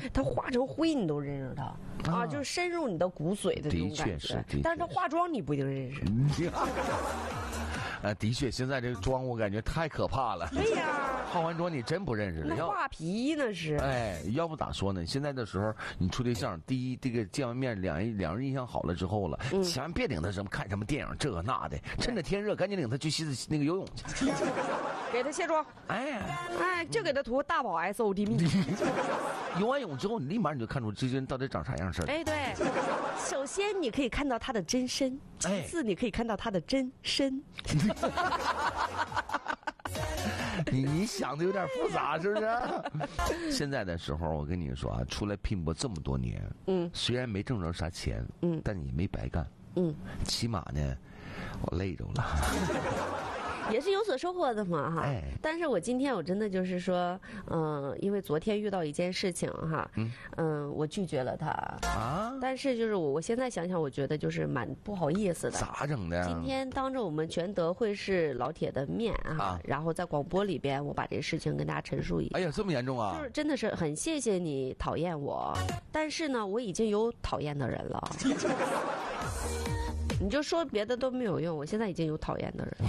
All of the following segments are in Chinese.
他化成灰你都认识他啊，就是深入你的骨髓的这种感觉。但是他化妆你不一定认识。 的确，现在这个妆我感觉太可怕了。 对呀， 化完妆你真不认识了。 那画皮那是。 哎，要不咋说呢？现在的时候，你处对象，第一，这个见完面，两人印象好了之后了，千万别领他什么看什么电影这个那的，趁着天热，赶紧领他去那个游泳去， 给他卸妆。哎，就给他涂大宝 SOD 蜜。 游完泳之后，你立马你就看出这人到底长啥样似的。 哎，对，首先你可以看到他的真身，其次你可以看到他的真身。 你想的有点复杂，是不是？现在的时候，我跟你说啊，出来拼搏这么多年，虽然没挣着啥钱，但也没白干，起码呢，我累着了。 也是有所收获的嘛哈，但是我今天我真的就是说，因为昨天遇到一件事情哈，我拒绝了他啊，但是就是我现在想想，我觉得就是蛮不好意思的。 咋整的？ 今天当着我们全德惠市老铁的面啊，然后在广播里边，我把这事情跟大家陈述一下。 哎呀，这么严重啊！ 就是真的是很谢谢你讨厌我，但是呢，我已经有讨厌的人了。你就说别的都没有用，我现在已经有讨厌的人。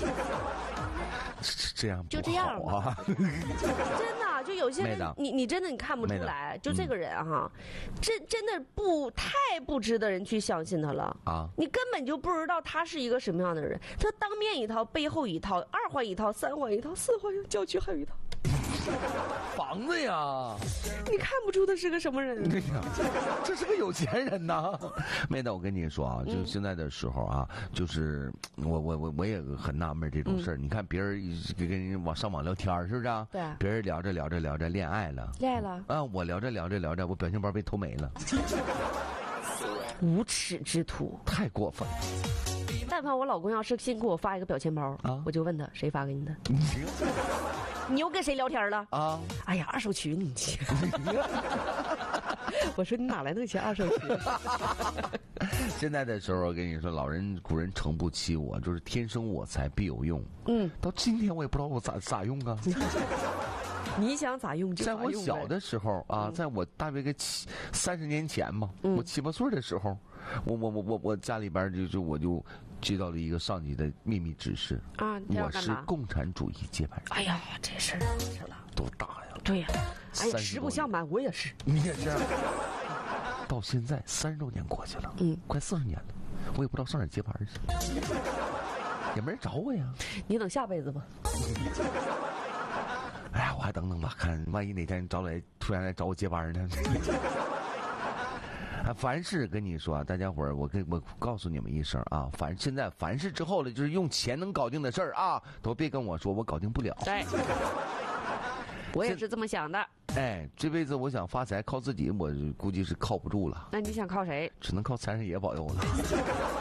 这样就这样吧。真的，就有些人，你真的你看不出来，就这个人哈，真的太不值得人去相信他了啊！你根本就不知道他是一个什么样的人，他当面一套，背后一套，二环一套，三环一套，四环郊区还有一套。 房子呀， 你看不出他是个什么人？ 对呀，这是个有钱人呐。妹子，我跟你说啊，就现在的时候啊，就是我也很纳闷这种事儿。你看别人跟人上网聊天，是不是啊？ 对啊。 别人聊着恋爱了，啊，我聊着，我表情包被偷没了。 无耻之徒， 太过分了。 但凡我老公要是新给我发一个表情包啊，我就问他谁发给你的。你又跟谁聊天了啊？哎呀，二手群你去。我说你哪来那些二手群？ 现在的时候，我跟你说，古人诚不欺我，就是天生我材必有用。到今天我也不知道我咋用啊。 你想咋用就咋用。 在我小的时候啊，在我大约个30年前嘛，我7、8岁的时候，我家里边我就接到了一个上级的秘密指示啊，我是共产主义接班人。 哎呀，这事儿是了， 多大呀？ 对呀，哎呀，实不相瞒，我也是。 你也是。到现在30多年过去了，快40年了，我也不知道上哪接班去，也没人找我呀。 你等下辈子吧。 哎呀，我还等等吧，看万一哪天突然来找我接班呢。凡事跟你说啊，大家伙儿，我告诉你们一声啊，现在凡事之后呢，就是用钱能搞定的事儿啊，都别跟我说我搞定不了。 对，我也是这么想的。 哎，这辈子我想发财靠自己，我估计是靠不住了。 那你想靠谁？ 只能靠财神爷保佑了。